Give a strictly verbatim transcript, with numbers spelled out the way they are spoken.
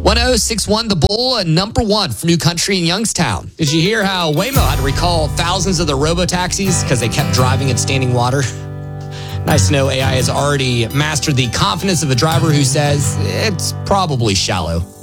one oh six one The Bull, number one for New Country in Youngstown. Did you hear how Waymo had to recall thousands of their robo-taxis because they kept driving in standing water? Nice to know A I has already mastered the confidence of a driver who says it's probably shallow.